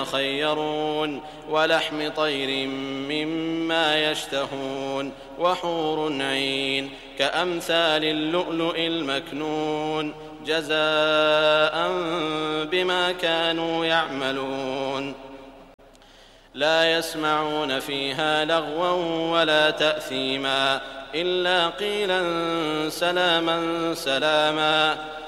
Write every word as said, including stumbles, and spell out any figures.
خيرون ولحم طير مما يشتهون وحور عين كأمثال اللؤلؤ المكنون جزاء بما كانوا يعملون لا يسمعون فيها لغوا ولا تأثيما إلا قيلا سلاما سلاما